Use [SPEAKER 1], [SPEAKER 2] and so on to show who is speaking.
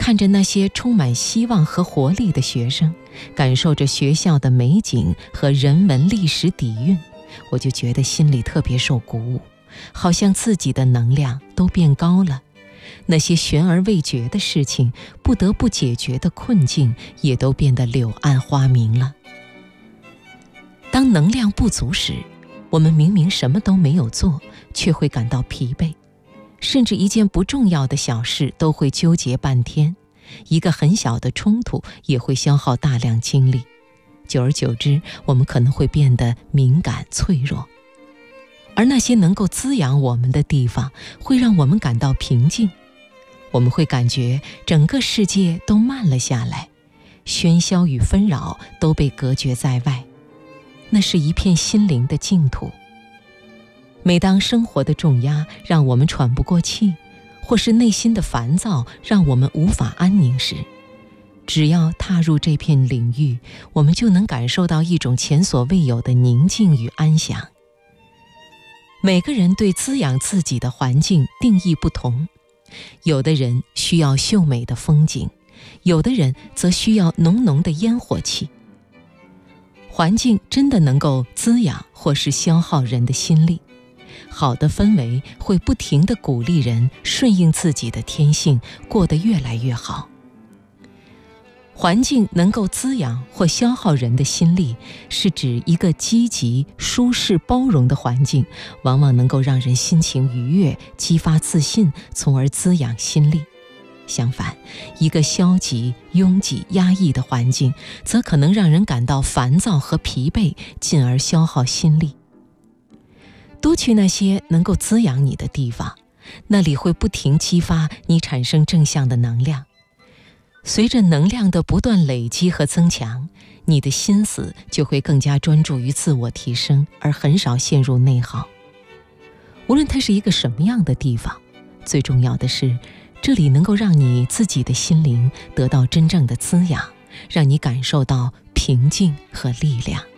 [SPEAKER 1] 看着那些充满希望和活力的学生，感受着学校的美景和人文历史底蕴，我就觉得心里特别受鼓舞，好像自己的能量都变高了。那些悬而未决的事情，不得不解决的困境，也都变得柳暗花明了。当能量不足时，我们明明什么都没有做，却会感到疲惫，甚至一件不重要的小事都会纠结半天，一个很小的冲突也会消耗大量精力。久而久之，我们可能会变得敏感脆弱。而那些能够滋养我们的地方，会让我们感到平静。我们会感觉整个世界都慢了下来，喧嚣与纷扰都被隔绝在外，那是一片心灵的净土。每当生活的重压让我们喘不过气，或是内心的烦躁让我们无法安宁时，只要踏入这片领域，我们就能感受到一种前所未有的宁静与安详。每个人对滋养自己的环境定义不同，有的人需要秀美的风景，有的人则需要浓浓的烟火气。环境真的能够滋养或是消耗人的心力，好的氛围会不停地鼓励人顺应自己的天性，过得越来越好。环境能够滋养或消耗人的心力，是指一个积极、舒适、包容的环境，往往能够让人心情愉悦，激发自信，从而滋养心力。相反，一个消极、拥挤、压抑的环境，则可能让人感到烦躁和疲惫，进而消耗心力。多去那些能够滋养你的地方，那里会不停激发你产生正向的能量。随着能量的不断累积和增强，你的心思就会更加专注于自我提升，而很少陷入内耗。无论它是一个什么样的地方，最重要的是，这里能够让你自己的心灵得到真正的滋养，让你感受到平静和力量。